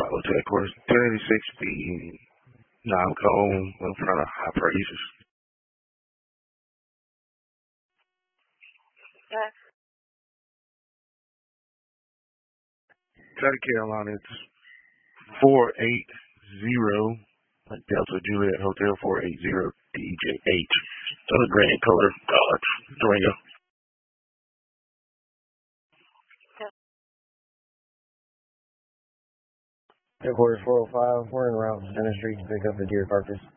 Hotel headquarters, 1086B, Nalcone, in front of High Praises. Yes. South Carolina, it's 480, like Delta Juliet Hotel, 480 DJH. So the Grand Color, Dodge, Durango. Headquarters 405, we're en route to Center Street to pick up the deer carcass.